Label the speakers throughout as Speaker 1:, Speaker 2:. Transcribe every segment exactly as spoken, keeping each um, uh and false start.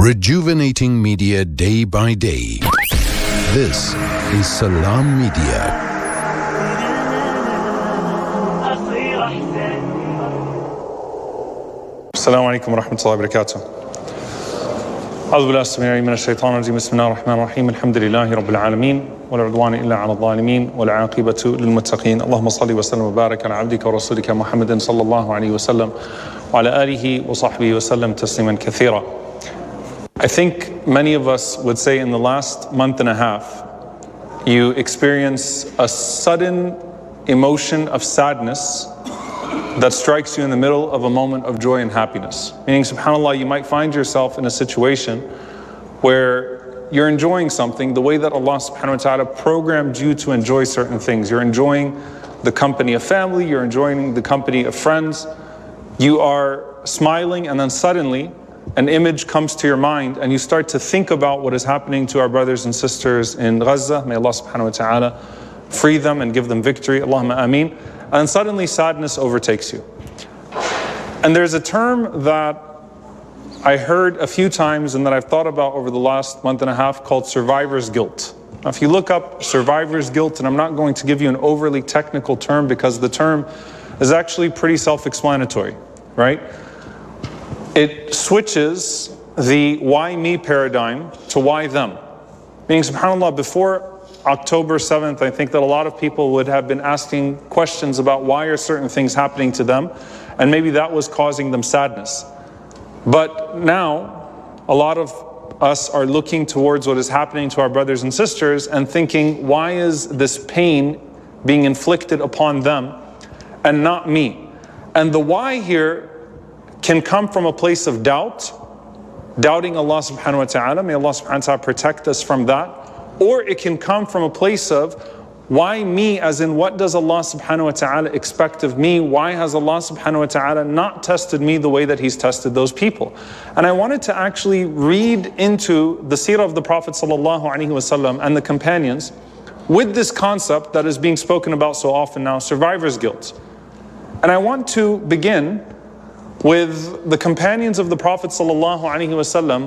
Speaker 1: Rejuvenating media day by day. This is Salam Media.
Speaker 2: Assalamu alaikum wa rahmatullahi wa barakatuh. أعوذ بالله السميع العليم من الشيطان الرجيم بسم الله الرحمن الرحيم الحمد لله رب العالمين ولا عدوان إلا على الظالمين والعاقبة للمتقين اللهم صل وسلم وبارك على عبدك ورسولك محمد صلى الله عليه وسلم وعلى آله وصحبه وسلم تسليما كثيرا. I think many of us would say in the last month and a half you experience a sudden emotion of sadness that strikes you in the middle of a moment of joy and happiness. Meaning, subhanAllah, you might find yourself in a situation where you're enjoying something the way that Allah subhanahu wa ta'ala programmed you to enjoy certain things. You're enjoying the company of family, you're enjoying the company of friends, you are smiling, and then suddenly an image comes to your mind and you start to think about what is happening to our brothers and sisters in Gaza. May Allah subhanahu wa ta'ala free them and give them victory. Allahumma ameen. And suddenly sadness overtakes you. And there's a term that I heard a few times and that I've thought about over the last month and a half called survivor's guilt. Now, if you look up survivor's guilt, and I'm not going to give you an overly technical term because the term is actually pretty self-explanatory, right? It switches the why me paradigm to why them. Meaning, subhanAllah, before October seventh, I think that a lot of people would have been asking questions about why are certain things happening to them, and maybe that was causing them sadness. But now, a lot of us are looking towards what is happening to our brothers and sisters and thinking, why is this pain being inflicted upon them and not me? And the why here can come from a place of doubt, doubting Allah subhanahu wa ta'ala. May Allah subhanahu wa ta'ala protect us from that. Or it can come from a place of, why me, as in what does Allah subhanahu wa ta'ala expect of me? Why has Allah subhanahu wa ta'ala not tested me the way that He's tested those people? And I wanted to actually read into the seerah of the Prophet sallallahu alaihi wasallam and the companions with this concept that is being spoken about so often now, survivor's guilt. And I want to begin with the companions of the Prophet sallallahu alaihi wasallam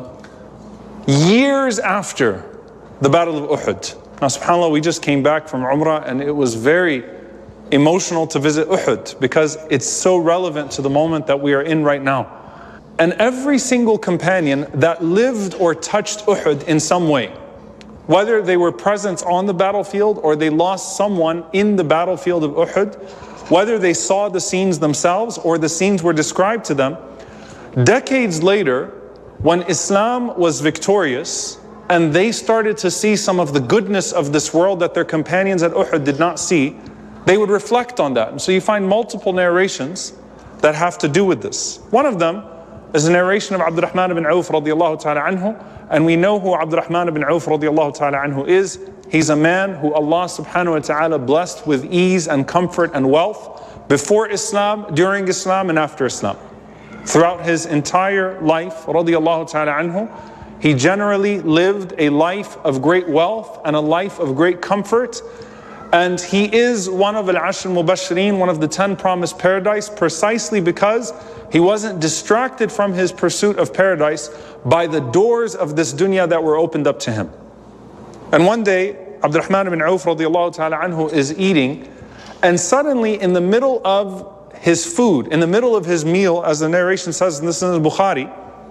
Speaker 2: years after the Battle of Uhud. Now, subhanAllah, we just came back from Umrah and it was very emotional to visit Uhud because it's so relevant to the moment that we are in right now. And every single companion that lived or touched Uhud in some way, whether they were present on the battlefield or they lost someone in the battlefield of Uhud, whether they saw the scenes themselves or the scenes were described to them, decades later, when Islam was victorious, and they started to see some of the goodness of this world that their companions at Uhud did not see, they would reflect on that. And so you find multiple narrations that have to do with this. One of them is a narration of Abdurrahman ibn Auf radiallahu ta'ala anhu, and we know who Abdurrahman ibn Auf radiallahu ta'ala anhu is. He's a man who Allah subhanahu wa ta'ala blessed with ease and comfort and wealth before Islam, during Islam, and after Islam. Throughout his entire life, radiallahu ta'ala anhu, he generally lived a life of great wealth and a life of great comfort. And he is one of al-Ashr al-Mubashirin, one of the ten promised paradise, precisely because he wasn't distracted from his pursuit of paradise by the doors of this dunya that were opened up to him. And one day, Abdurrahman ibn Auf radiallahu ta'ala anhu is eating, and suddenly in the middle of his food, in the middle of his meal, as the narration says, and this is in Bukhari,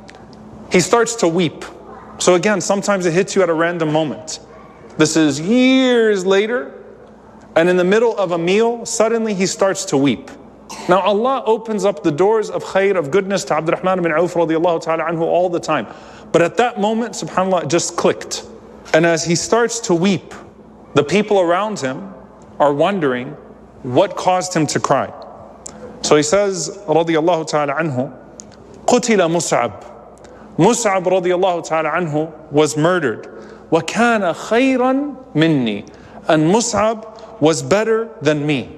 Speaker 2: he starts to weep. So again, sometimes it hits you at a random moment. This is years later, and in the middle of a meal, suddenly he starts to weep. Now Allah opens up the doors of khair, of goodness to Abdurrahman ibn Auf radiallahu ta'ala anhu all the time. But at that moment, subhanAllah, it just clicked. And as he starts to weep, the people around him are wondering what caused him to cry. So he says, radiallahu ta'ala anhu, قُتِلَ مُصْعَبٌ Mus'ab radiallahu ta'ala anhu was murdered. وَكَانَ خَيْرًا مِنِّي And Mus'ab was better than me.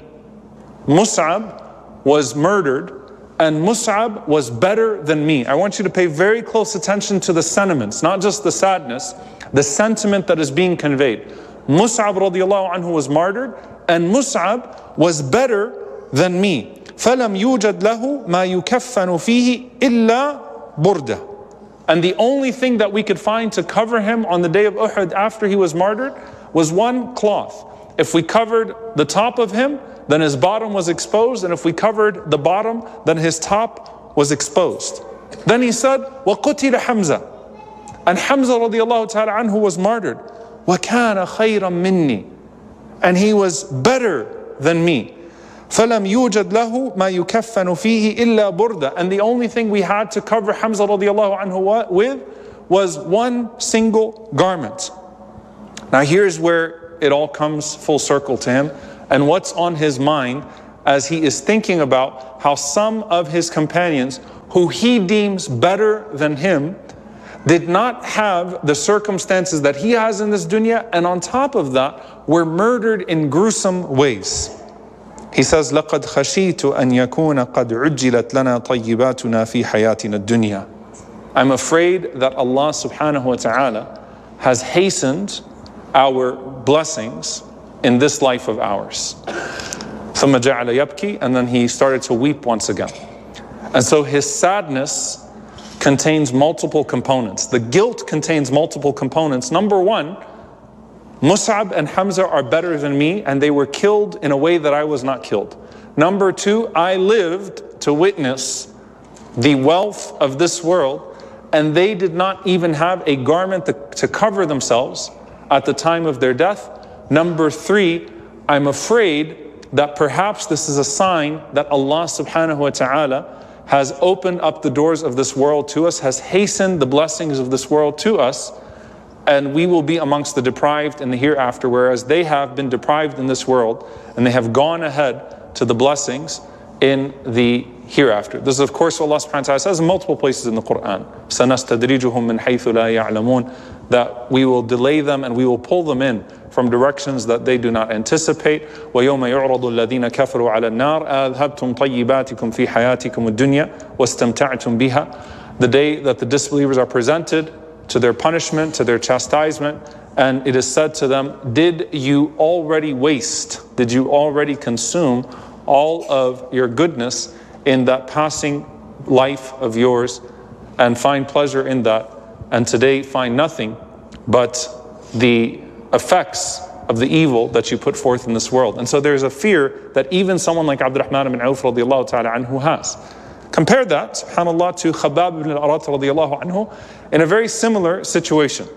Speaker 2: Mus'ab was murdered and Mus'ab was better than me. I want you to pay very close attention to the sentiments, not just the sadness, the sentiment that is being conveyed. Mus'ab radiallahu anhu was martyred and Mus'ab was better than me. فَلَمْ يُوجَدْ لَهُ مَا يُكَفَّنُ فِيهِ إِلَّا بُرْدَةٌ And the only thing that we could find to cover him on the day of Uhud after he was martyred was one cloth. If we covered the top of him, then his bottom was exposed. And if we covered the bottom, then his top was exposed. Then he said, وَقُتِلَ Hamza. And Hamza radiallahu ta'ala anhu was martyred. وَكَانَ خَيْرًا مِنِّي. And he was better than me. فَلَمْ يُوجَدْ لَهُ مَا يُكَفَّنُ فِيهِ إِلَّا بُرْدَ. And the only thing we had to cover Hamza radiallahu anhu with was one single garment. Now here's where it all comes full circle to him, and what's on his mind as he is thinking about how some of his companions, who he deems better than him, did not have the circumstances that he has in this dunya, and on top of that, were murdered in gruesome ways. He says, لَقَدْ خَشِيتُ أَنْ يَكُونَ قَدْ عُجِّلَتْ لَنَا طَيِّبَاتُنَا فِي حَيَاتِنَا الدُّنْيَا. I'm afraid that Allah subhanahu wa ta'ala has hastened our blessings in this life of ours. ثُمَّ جَعَلَ يَبْكِي. And then he started to weep once again. And so his sadness contains multiple components. The guilt contains multiple components. Number one, Mus'ab and Hamza are better than me, and they were killed in a way that I was not killed. Number two, I lived to witness the wealth of this world, and they did not even have a garment to, to cover themselves at the time of their death. Number three, I'm afraid that perhaps this is a sign that Allah subhanahu wa ta'ala has opened up the doors of this world to us, has hastened the blessings of this world to us, and we will be amongst the deprived in the hereafter, whereas they have been deprived in this world and they have gone ahead to the blessings in the hereafter. This is of course what Allah subhanahu wa ta'ala says in multiple places in the Quran. سَنَسْتَدْرِجُهُمْ مِنْ حَيْثُ لَا يَعْلَمُونَ. That we will delay them and we will pull them in from directions that they do not anticipate. وَيَوْمَ يُعْرَضُ الَّذِينَ كَفَرُوا عَلَى النَّارِ أَذْهَبْتُمْ طَيِّبَاتِكُمْ فِي حَيَاتِكُمُ الدُّنْيَا وَاسْتَمْتَعْتُمْ بِهَا. The day that the disbelievers are presented to their punishment, to their chastisement, and it is said to them, did you already waste, did you already consume all of your goodness in that passing life of yours and find pleasure in that, and today find nothing but the effects of the evil that you put forth in this world. And so there's a fear that even someone like Abdurrahman ibn Auf radiallahu ta'ala anhu has. Compare that, subhanAllah, to Khabbab ibn al-Arat radiallahu anhu in a very similar situation.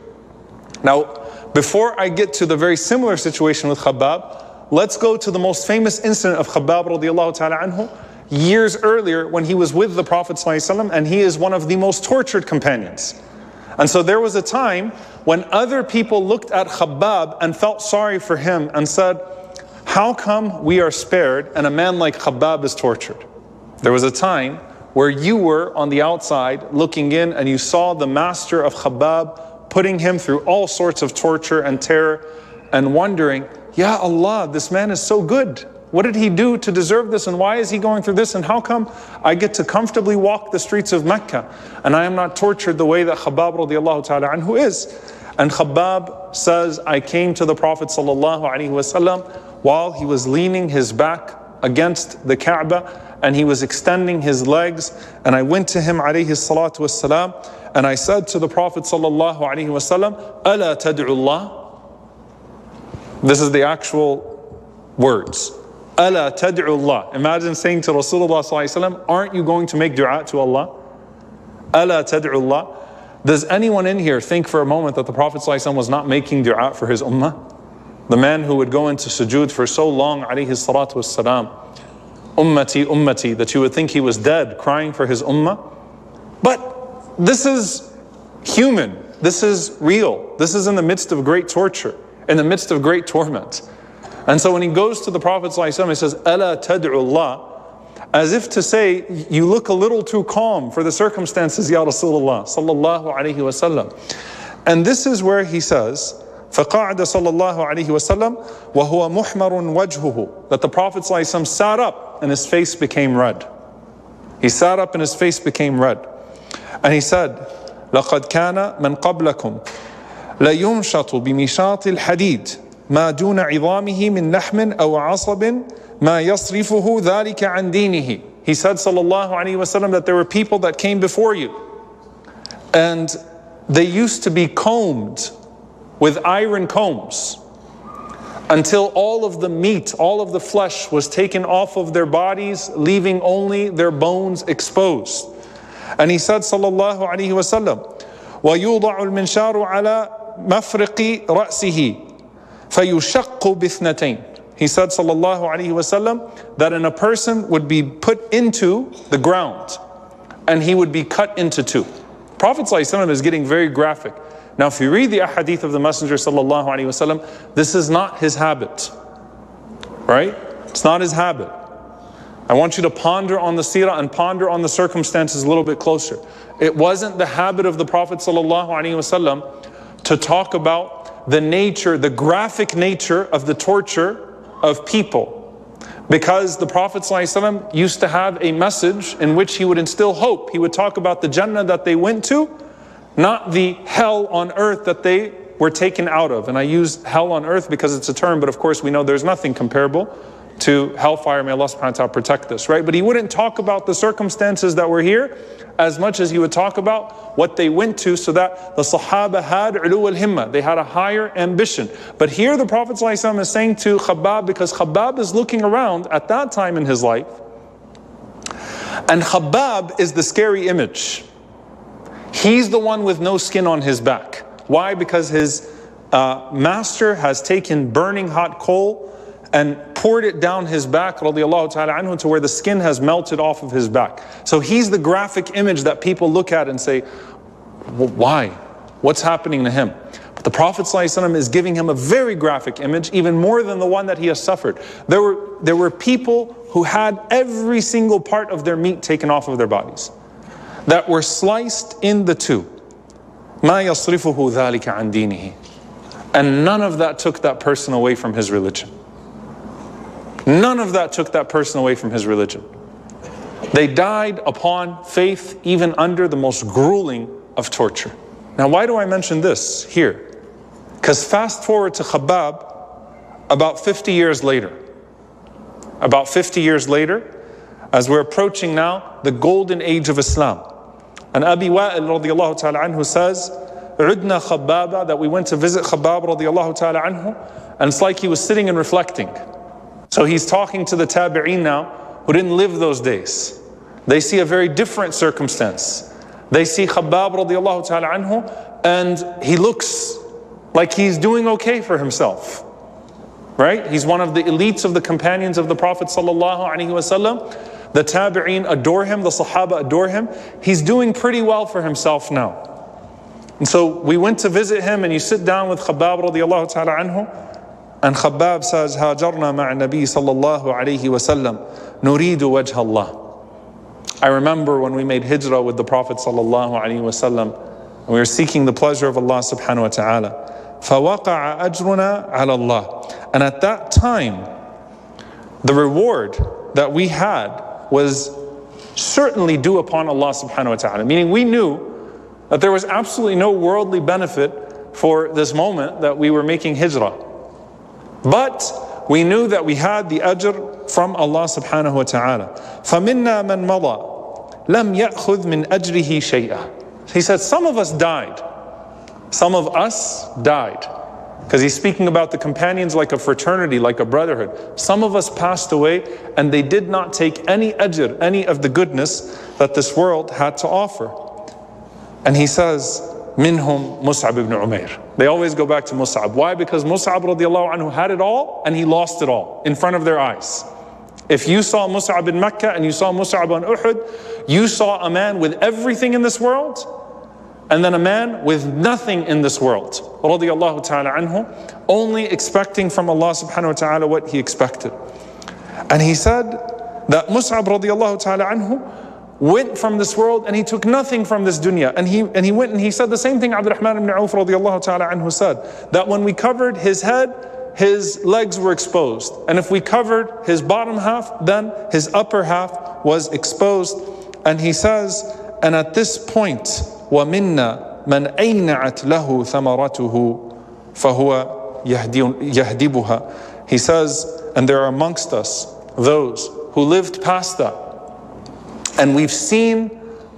Speaker 2: Now, before I get to the very similar situation with Khabbab, let's go to the most famous incident of Khabbab radiallahu ta'ala anhu years earlier when he was with the Prophet ﷺ, and he is one of the most tortured companions. And so there was a time when other people looked at Khabbab and felt sorry for him and said, how come we are spared and a man like Khabbab is tortured? There was a time where you were on the outside looking in and you saw the master of Khabbab putting him through all sorts of torture and terror and wondering, Ya Allah, this man is so good. What did he do to deserve this, and why is he going through this, and how come I get to comfortably walk the streets of Mecca and I am not tortured the way that Khabbab radiallahu ta'ala anhu is? And Khabbab says, I came to the Prophet sallallahu alaihi wasallam while he was leaning his back against the Kaaba and he was extending his legs, and I went to him alayhi salatu wassalam and I said to the Prophet sallallahu alaihi wasallam, Ala tad'u Allah? This is the actual words. Ala tad'u Allah. Imagine saying to Rasulullah sallallahu alaihi wasallam, aren't you going to make dua to Allah? Ala tad'u Allah. Does anyone in here think for a moment that the Prophet sallallahu alaihi wasallam was not making dua for his ummah? The man who would go into sujood for so long, alayhi salatu wassalam, ummati, ummati, that you would think he was dead, crying for his ummah. But this is human. This is real. This is in the midst of great torture, in the midst of great torment. And so when he goes to the Prophet ﷺ, he says, Ala tad'u Allah, as if to say, you look a little too calm for the circumstances, Ya Rasulullah sallallahu alayhi wa sallam. And this is where he says, فَقَعْدَ صَلَّى اللَّهُ عَلَيْهِ وَسَلَّمْ وَهُوَ مُحْمَرٌ وَجْهُهُ. That the Prophet ﷺ sat up and his face became red. He sat up and his face became red. And he said, لَقَدْ كَانَ مَنْ قَبْلَكُمْ لَيُمْشَطُ بِمِشَاطِ الْحَدِيدِ ما دون عظامه من لحم أو عصب ما يصرفه ذلك عن دينه. He said sallallahu alaihi wasallam that there were people that came before you and they used to be combed with iron combs until all of the meat, all of the flesh was taken off of their bodies, leaving only their bones exposed. And he said, sallallahu alayhi wa sallam, وَيُوضَعُ الْمِنْشَارُ عَلَى مَفْرِقِ رَأْسِهِ فَيُشَقُّ بِثْنَتَيْنِ. He said, sallallahu alayhi wa sallam, that in a person would be put into the ground and he would be cut into two. Prophet sallallahu alayhi wa sallam is getting very graphic. Now, if you read the ahadith of the Messenger sallallahu alaihi wasallam, this is not his habit, right? It's not his habit. I want you to ponder on the seerah and ponder on the circumstances a little bit closer. It wasn't the habit of the Prophet sallallahu alaihi wasallam to talk about the nature, the graphic nature of the torture of people, because the Prophet sallallahu alaihi wasallam used to have a message in which he would instill hope. He would talk about the Jannah that they went to, not the hell on earth that they were taken out of. And I use hell on earth because it's a term, but of course we know there's nothing comparable to hellfire. May Allah subhanahu wa ta'ala protect us, right? But he wouldn't talk about the circumstances that were here as much as he would talk about what they went to, so that the Sahaba had ulu al-himma, they had a higher ambition. But here the Prophet ﷺ is saying to Khabbab, because Khabbab is looking around at that time in his life, and Khabbab is the scary image. He's the one with no skin on his back. Why? Because his uh, master has taken burning hot coal and poured it down his back, radiallahu ta'ala anhu, to where the skin has melted off of his back. So he's the graphic image that people look at and say, well, why? What's happening to him? But the Prophet ﷺ is giving him a very graphic image, even more than the one that he has suffered. There were, there were people who had every single part of their meat taken off of their bodies, that were sliced in the two. مَا يَصْرِفُهُ ذَلِكَ عَنْ دِينِهِ. And none of that took that person away from his religion. None of that took that person away from his religion. They died upon faith, even under the most grueling of torture. Now, why do I mention this here? Because fast forward to Khabbab, about fifty years later. About fifty years later, as we're approaching now the golden age of Islam. And Abi Wa'il radiallahu ta'ala anhu says, Udna Khabbaba, that we went to visit Khabbab radiallahu ta'ala anhu, and it's like he was sitting and reflecting. So he's talking to the tabi'een now, who didn't live those days. They see a very different circumstance. They see Khabbab radiallahu ta'ala anhu, and he looks like he's doing okay for himself. Right? He's one of the elites of the companions of the Prophet sallallahu alaihi wasallam. The tabi'een adore him, the Sahaba adore him. He's doing pretty well for himself now. And so we went to visit him, and you sit down with Khabbab radiallahu ta'ala anhu, and Khabbab says, هاجرنا مع النبي صلى الله عليه وسلم نريد وجه الله. I remember when we made hijrah with the Prophet sallallahu alaihi wasallam, and we were seeking the pleasure of Allah subhanahu wa ta'ala. فوقع أجرنا على الله. And at that time, the reward that we had was certainly due upon Allah subhanahu wa ta'ala. Meaning we knew that there was absolutely no worldly benefit for this moment that we were making hijrah. But we knew that we had the ajr from Allah subhanahu wa ta'ala. فَمِنَّا مَنْ مَضَى لَمْ يَأْخُذْ مِنْ أَجْرِهِ شَيْئًا. He said, some of us died. Some of us died. Because he's speaking about the companions like a fraternity, like a brotherhood. Some of us passed away, and they did not take any ajr, any of the goodness that this world had to offer. And he says, Minhum Mus'ab ibn Umair. They always go back to Mus'ab. Why? Because Mus'ab radiallahu anhu had it all, and he lost it all in front of their eyes. If you saw Mus'ab in Mecca and you saw Mus'ab on Uhud, you saw a man with everything in this world, and then a man with nothing in this world, radiyallahu ta'ala anhu, only expecting from Allah subhanahu wa ta'ala what he expected. And he said that Mus'ab radiyallahu ta'ala anhu went from this world and he took nothing from this dunya. And he and he went and he said the same thing Abdurrahman ibn Auf radiyallahu ta'ala anhu said, that when we covered his head, his legs were exposed. And if we covered his bottom half, then his upper half was exposed. And he says, and at this point, وَمِنَّا مَنْ أَيْنَعَتْ لَهُ ثَمَرَتُهُ فَهُوَ يَهْدِبُهَا. He says, and there are amongst us those who lived past that, and we've seen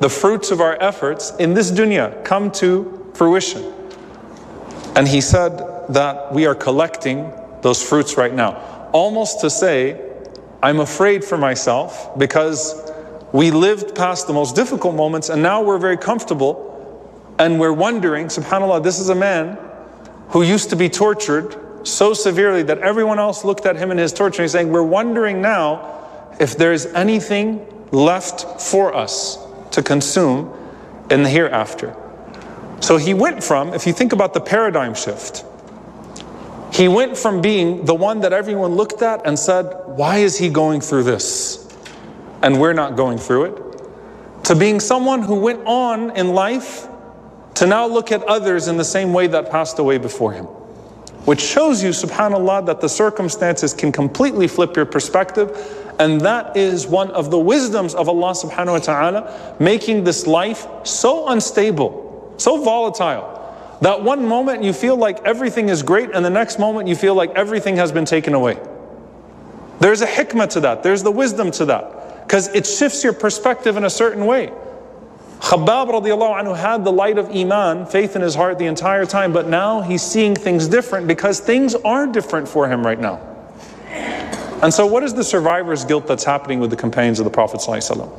Speaker 2: the fruits of our efforts in this dunya come to fruition. And he said that we are collecting those fruits right now. Almost to say, I'm afraid for myself because we lived past the most difficult moments and now we're very comfortable and we're wondering, subhanAllah, this is a man who used to be tortured so severely that everyone else looked at him in his torture. He's saying, we're wondering now if there's anything left for us to consume in the hereafter. So he went from, if you think about the paradigm shift, he went from being the one that everyone looked at and said, why is he going through this? And we're not going through it. To being someone who went on in life to now look at others in the same way that passed away before him. Which shows you, subhanAllah, that the circumstances can completely flip your perspective. And that is one of the wisdoms of Allah subhanahu wa ta'ala, making this life so unstable, so volatile, that one moment you feel like everything is great and the next moment you feel like everything has been taken away. There's a hikmah to that, there's the wisdom to that, because it shifts your perspective in a certain way. Khabbab radiallahu anhu had the light of Iman, faith in his heart the entire time, but now he's seeing things different because things are different for him right now. And so what is the survivor's guilt that's happening with the companions of the Prophet ﷺ?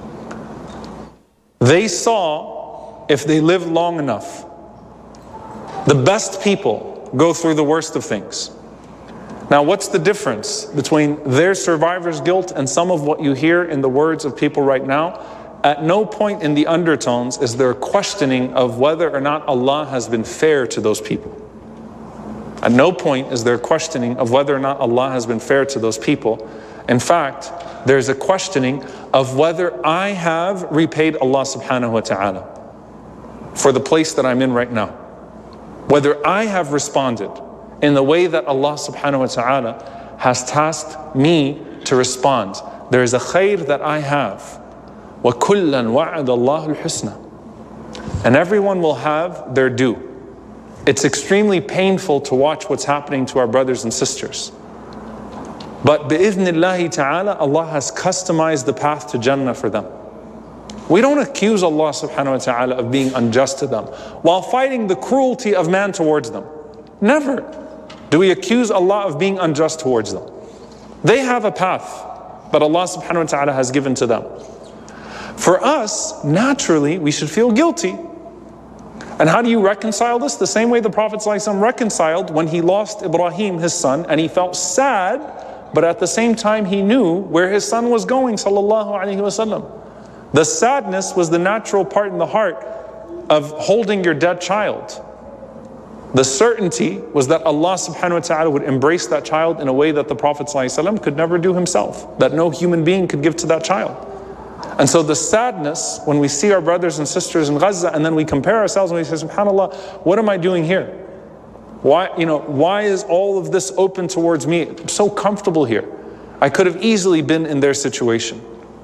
Speaker 2: They saw, if they lived long enough, the best people go through the worst of things. Now what's the difference between their survivor's guilt and some of what you hear in the words of people right now? At no point in the undertones is there a questioning of whether or not Allah has been fair to those people. At no point is there a questioning of whether or not Allah has been fair to those people. In fact, there's a questioning of whether I have repaid Allah subhanahu wa ta'ala for the place that I'm in right now. Whether I have responded in the way that Allah subhanahu wa ta'ala has tasked me to respond. There is a khair that I have. وَكُلًّا وَعَدَ اللَّهُ الْحُسْنَى. And everyone will have their due. It's extremely painful to watch what's happening to our brothers and sisters. But bi'idhnillahi ta'ala, Allah has customized the path to Jannah for them. We don't accuse Allah subhanahu wa ta'ala of being unjust to them while fighting the cruelty of man towards them. Never do we accuse Allah of being unjust towards them. They have a path that Allah subhanahu wa ta'ala has given to them. For us, naturally, we should feel guilty. And how do you reconcile this? The same way the Prophet ﷺ reconciled when he lost Ibrahim, his son, and he felt sad, but at the same time he knew where his son was going, sallallahu alaihi wasallam. The sadness was the natural part in the heart of holding your dead child. The certainty was that Allah subhanahu wa ta'ala would embrace that child in a way that the Prophet ﷺ could never do himself, that no human being could give to that child. And so the sadness when we see our brothers and sisters in Gaza and then we compare ourselves and we say, subhanAllah, what am I doing here? Why, you know, why is all of this open towards me? I'm so comfortable here. I could have easily been in their situation.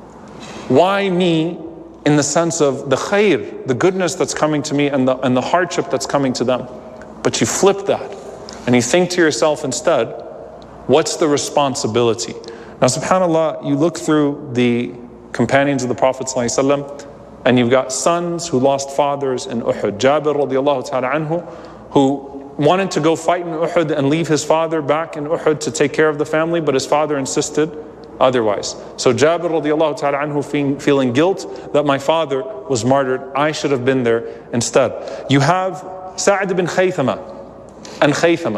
Speaker 2: Why me in the sense of the khair, the goodness that's coming to me and the, and the hardship that's coming to them? But you flip that and you think to yourself instead, what's the responsibility? Now subhanAllah, you look through the companions of the Prophet ﷺ, and you've got sons who lost fathers in Uhud. Jabir radiallahu ta'ala anhu, who wanted to go fight in Uhud and leave his father back in Uhud to take care of the family, but his father insisted otherwise. So Jabir radiallahu ta'ala anhu feeling guilt that my father was martyred, I should have been there instead. You have Sa'd bin Khaythama and Khaythama,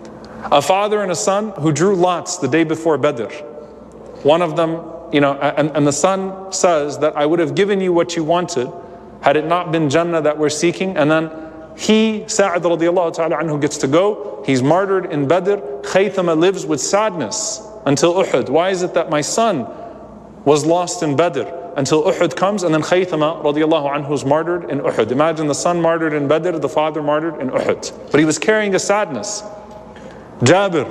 Speaker 2: a father and a son who drew lots the day before Badr. One of them, you know, and, and the son says that I would have given you what you wanted had it not been Jannah that we're seeking. And then he, Sa'd radiallahu ta'ala anhu, gets to go. He's martyred in Badr. Khaythama lives with sadness until Uhud. Why is it that my son was lost in Badr until Uhud comes, and then Khaythama radiallahu anhu is martyred in Uhud? Imagine the son martyred in Badr, the father martyred in Uhud. But he was carrying a sadness. Jabir,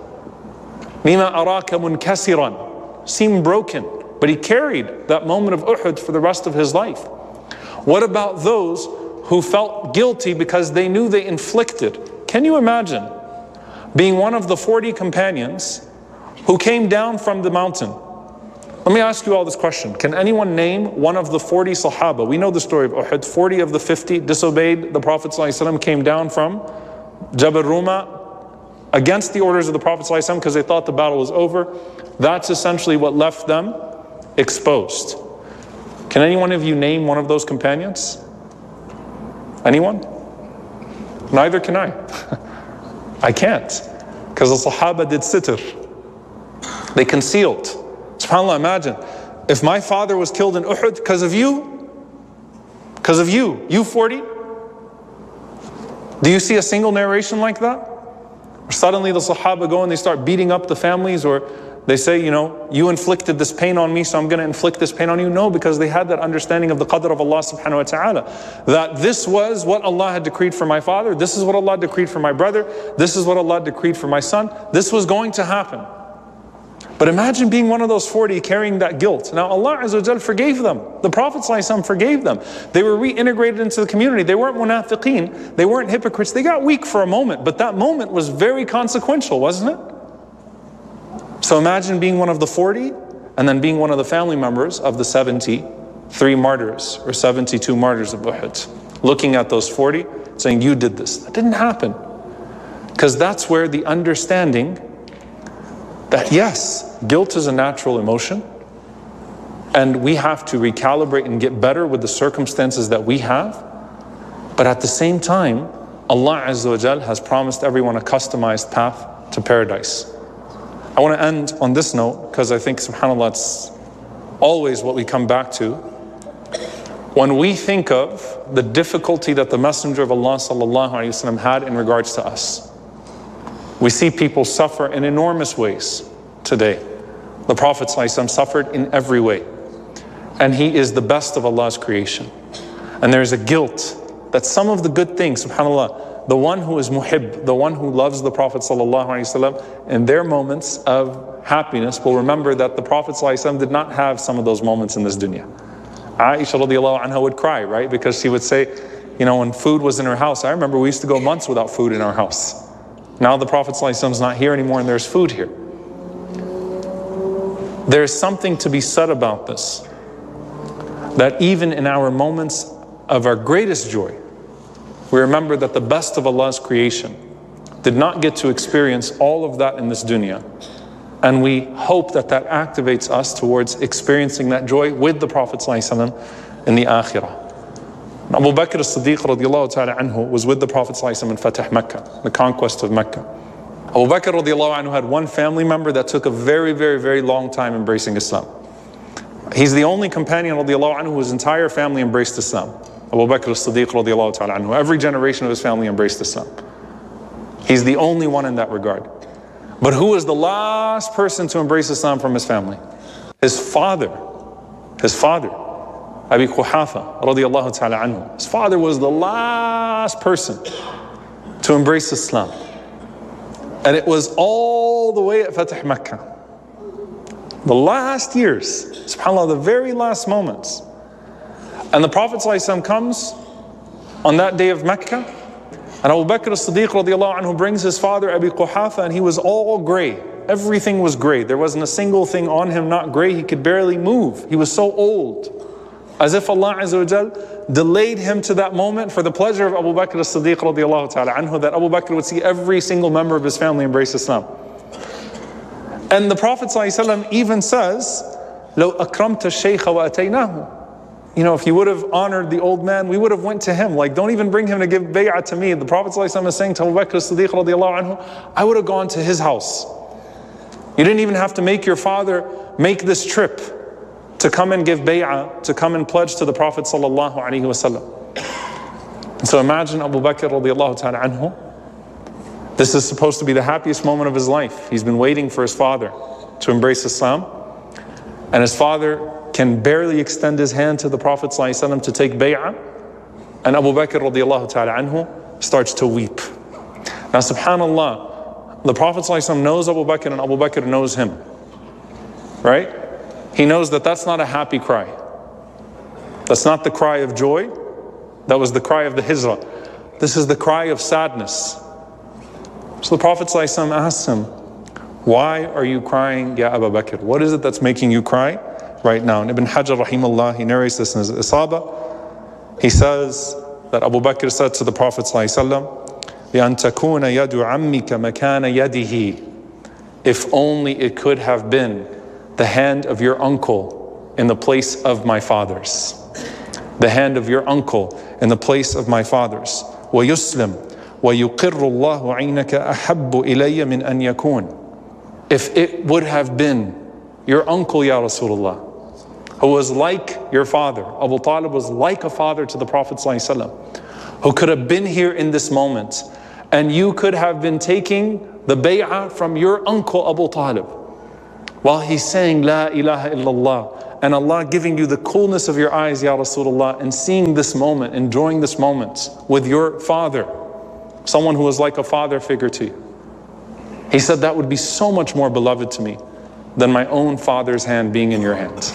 Speaker 2: lima araka munkasiran, seemed broken, but he carried that moment of Uhud for the rest of his life. What about those who felt guilty because they knew they inflicted? Can you imagine being one of the forty companions who came down from the mountain Let me ask you all this question. Can anyone name one of the forty Sahaba? We know the story of Uhud. forty of the fifty disobeyed the Prophet ﷺ, came down from Jabal Ruma against the orders of the Prophet ﷺ because they thought the battle was over. That's essentially what left them exposed. Can any one of you name one of those companions? Anyone? Neither can I. I can't. Because the Sahaba did sitr. They concealed. SubhanAllah, imagine. If my father was killed in Uhud because of you, because of you, you forty, do you see a single narration like that? Or suddenly the Sahaba go and they start beating up the families, or they say, you know, you inflicted this pain on me, so I'm going to inflict this pain on you. No, because they had that understanding of the qadr of Allah subhanahu wa ta'ala. That this was what Allah had decreed for my father. This is what Allah decreed for my brother. This is what Allah decreed for my son. This was going to happen. But imagine being one of those forty carrying that guilt. Now Allah Azza wa Jal forgave them. The Prophet ﷺ forgave them. They were reintegrated into the community. They weren't munafiqeen. They weren't hypocrites. They got weak for a moment, but that moment was very consequential, wasn't it? So imagine being one of the forty and then being one of the family members of the seventy-three martyrs or seventy-two martyrs of Uhud. Looking at those forty, saying, you did this. That didn't happen. Because that's where the understanding that yes, guilt is a natural emotion and we have to recalibrate and get better with the circumstances that we have. But at the same time, Allah Azza wa Jal has promised everyone a customized path to paradise. I want to end on this note because I think, subhanAllah, it's always what we come back to. When we think of the difficulty that the Messenger of Allah sallallahu alaihi wasallam had in regards to us, we see people suffer in enormous ways today. The Prophet ﷺ suffered in every way. And he is the best of Allah's creation. And there's a guilt that some of the good things, subhanAllah, the one who is muhib, the one who loves the Prophet ﷺ, in their moments of happiness will remember that the Prophet ﷺ did not have some of those moments in this dunya. Aisha radiallahu anha would cry, right? Because she would say, you know, when food was in her house, I remember we used to go months without food in our house. Now the Prophet ﷺ is not here anymore and there's food here. There's something to be said about this. That even in our moments of our greatest joy, we remember that the best of Allah's creation did not get to experience all of that in this dunya. And we hope that that activates us towards experiencing that joy with the Prophet ﷺ in the akhirah. Abu Bakr as-Siddiq radiallahu ta'ala anhu was with the Prophet ﷺ in Fatah Mecca, the conquest of Mecca. Abu Bakr radiallahu anhu had one family member that took a very, very, very long time embracing Islam. He's the only companion radiallahu anhu whose entire family embraced Islam. Abu Bakr as-Siddiq radiallahu ta'ala anhu. Every generation of his family embraced Islam. He's the only one in that regard. But who was the last person to embrace Islam from his family? His father. His father. Abi Quhafa radiallahu ta'ala anhu. His father was the last person to embrace Islam. And it was all the way at Fatah Mecca. The last years, subhanAllah, the very last moments. And the Prophet ﷺ comes on that day of Mecca. And Abu Bakr as-Siddiq radiallahu anhu brings his father Abi Quhafa, and he was all gray. Everything was gray. There wasn't a single thing on him not gray. He could barely move. He was so old. As if Allah Azza wa Jal delayed him to that moment for the pleasure of Abu Bakr as-Siddiq radiallahu ta'ala anhu, that Abu Bakr would see every single member of his family embrace Islam. And the Prophet ﷺ even says, لَوْ أَكْرَمْتَ الشَّيْخَ وَأَتَيْنَاهُ. You know, if you would have honored the old man, we would have went to him. Like, don't even bring him to give bay'ah to me. The Prophet ﷺ is saying to Abu Bakr as-Siddiq radiallahu anhu, I would have gone to his house. You didn't even have to make your father make this trip to come and give bay'ah, to come and pledge to the Prophet sallallahu alaihi wasallam. And so imagine Abu Bakr radiallahu ta'ala anhu. This is supposed to be the happiest moment of his life. He's been waiting for his father to embrace Islam. And his father can barely extend his hand to the Prophet sallallahu alaihi wasallam to take bay'ah. And Abu Bakr radiallahu ta'ala anhu starts to weep. Now subhanallah, the Prophet sallallahu alaihi wasallam knows Abu Bakr and Abu Bakr knows him. Right? He knows that that's not a happy cry. That's not the cry of joy. That was the cry of the hijrah. This is the cry of sadness. So the Prophet ﷺ asks him, why are you crying, Ya Abu Bakr? What is it that's making you cry? right now. And Ibn Hajar rahimahullah, he narrates this in his Isaba. He says that Abu Bakr said to the Prophet sallallahu بأن تكون يد عمك مكان يده. If only it could have been the hand of your uncle in the place of my father's. The hand of your uncle in the place of my father's. ويسلم ويقر الله عينك أحب إلي من أن يكون. If it would have been your uncle, Ya Rasulullah, who was like your father. Abu Talib was like a father to the Prophet ﷺ, who could have been here in this moment, and you could have been taking the bay'ah from your uncle Abu Talib while he's saying La ilaha illallah, and Allah giving you the coolness of your eyes, Ya Rasulullah, and seeing this moment, enjoying this moment with your father, someone who was like a father figure to you. He said that would be so much more beloved to me than my own father's hand being in your hands.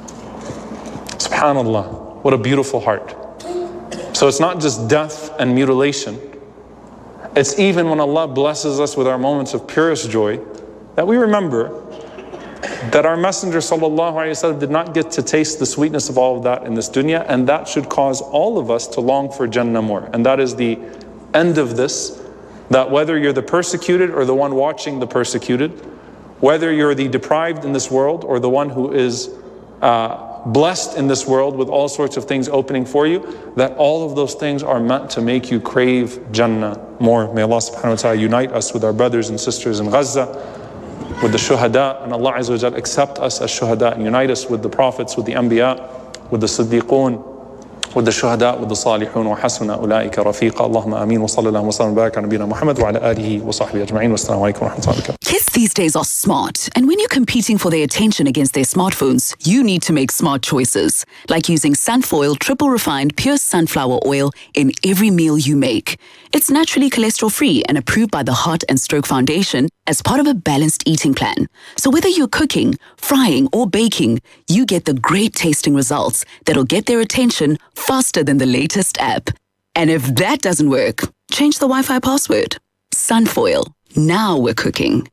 Speaker 2: SubhanAllah, what a beautiful heart. So it's not just death and mutilation. It's even when Allah blesses us with our moments of purest joy that we remember that our Messenger sallallahu alaihi wasallam did not get to taste the sweetness of all of that in this dunya, and that should cause all of us to long for Jannah more. And that is the end of this, that whether you're the persecuted or the one watching the persecuted, whether you're the deprived in this world or the one who is uh, blessed in this world with all sorts of things opening for you, that all of those things are meant to make you crave Jannah more. May Allah subhanahu wa ta'ala unite us with our brothers and sisters in Gaza, with the shuhada, and Allah Azza wa Jal accept us as shuhada and unite us with the prophets, with the anbiya, with the siddiqoon, with the shuhada, with the salihun, wa hasuna ulaika rafiqa. Allahumma ameen wa sallallahu wa sallam wa barak ala nabiyyina Muhammad wa ala alihi wa sahbihi ajma'in. Wa assalamu alaikum wa rahmatullahi wa barakatuh.
Speaker 3: Kids these days are smart, and when you're competing for their attention against their smartphones, you need to make smart choices, like using Sunfoil triple refined pure sunflower oil in every meal you make. It's naturally cholesterol-free and approved by the Heart and Stroke Foundation as part of a balanced eating plan. So whether you're cooking, frying, or baking, you get the great tasting results that'll get their attention faster than the latest app. And if that doesn't work, change the Wi-Fi password. Sunfoil. Now we're cooking.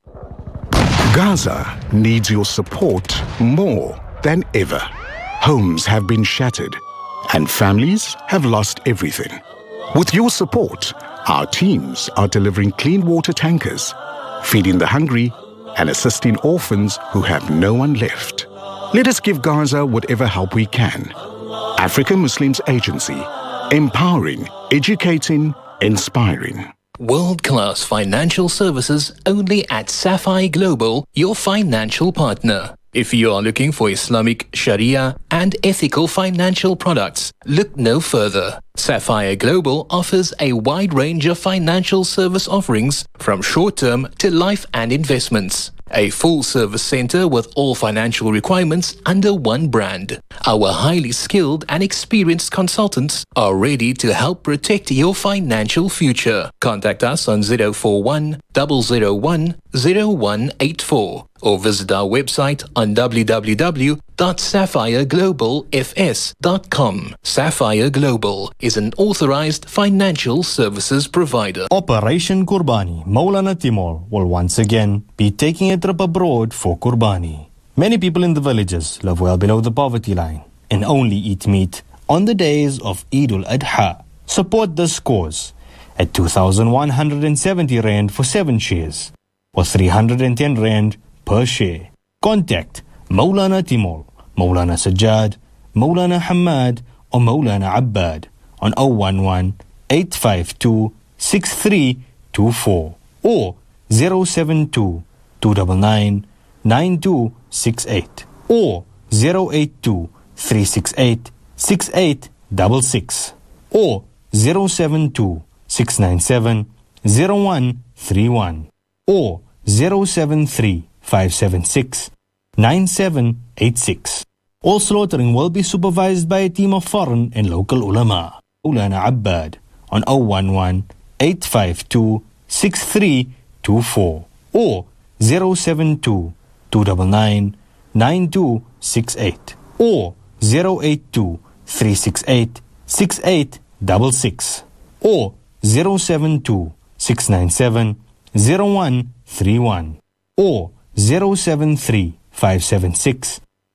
Speaker 4: Gaza needs your support more than ever. Homes have been shattered and families have lost everything. With your support, our teams are delivering clean water tankers, feeding the hungry, and assisting orphans who have no one left. Let us give Gaza whatever help we can. African Muslims Agency, empowering, educating, inspiring.
Speaker 5: World-class financial services only at Sapphire Global, your financial partner. If you are looking for Islamic, Sharia and ethical financial products, look no further. Sapphire Global offers a wide range of financial service offerings from short-term to life and investments. A full-service center with all financial requirements under one brand. Our highly skilled and experienced consultants are ready to help protect your financial future. Contact us on zero four one, zero zero one, zero one eight four or visit our website on w w w dot sapphire global f s dot com. Sapphire Global is an authorized financial services provider.
Speaker 6: Operation Qurbani. Maulana Timur will once again be taking a trip abroad for Qurbani. Many people in the villages live well below the poverty line and only eat meat on the days of Eid al-Adha. Support this cause at two thousand one hundred seventy rand for seven shares or three hundred ten rand per share. Contact Maulana Timur, Maulana Sajjad, Maulana Hamad or Maulana Abbad on zero one one, eight five two, six three two four or zero seven two, two nine nine, nine two six eight or zero eight two, three six eight, six eight six six or zero seven two, six nine seven, zero one three one or zero seven three, five seven six, nine seven eight six. All slaughtering will be supervised by a team of foreign and local ulama. Maulana Abbad on zero one one, eight five two, six three two four or zero seven two, two nine nine, nine two six eight or zero eight two, three six eight, six eight six six or zero seven two, six nine seven, zero one three one or zero seven three, five seven six,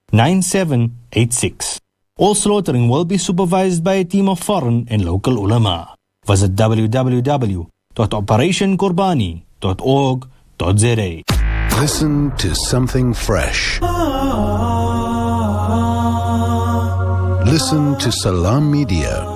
Speaker 6: nine seven eight six. All slaughtering will be supervised by a team of foreign and local ulama. Visit w w w dot operation qurbani dot org dot z a.
Speaker 1: Listen to something fresh. Listen to Salam Media.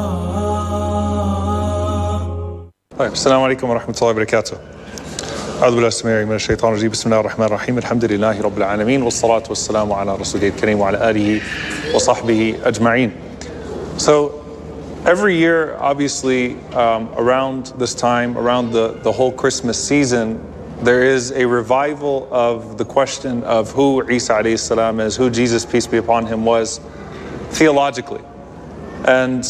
Speaker 2: طيب السلام عليكم ورحمة الله وبركاته. أعوذ بالله السميع من الشيطان الرجيم. بسم الله الرحمن الرحيم. الحمد لله رب العالمين والصلاة والسلام على رسوله الكريم وعلى آله وصحبه أجمعين. So every year, obviously, um, around this time, around the, the whole Christmas season, there is a revival of the question of who Isa alayhi salam is, who Jesus, peace be upon him, was theologically. And